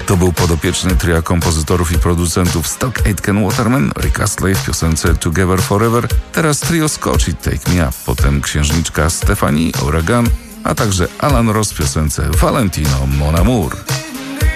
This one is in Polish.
To był podopieczny tria kompozytorów i producentów Stock Aitken Waterman, Rick Astley w piosence Together Forever, teraz trio Scotch i Take Me Up, potem księżniczka Stephanie O'Regan, a także Alan Ross w piosence Valentino Mon Amour.